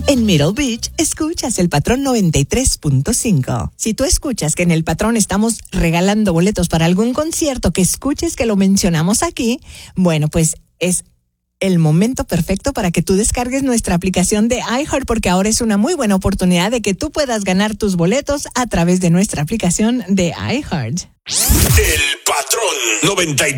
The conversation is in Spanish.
En Middle Beach, escuchas el Patrón 93.5. Si tú escuchas que en el Patrón estamos regalando boletos para algún concierto que escuches que lo mencionamos aquí, bueno, pues es el momento perfecto para que tú descargues nuestra aplicación de iHeart, porque ahora es una muy buena oportunidad de que tú puedas ganar tus boletos a través de nuestra aplicación de iHeart. El Patrón 93.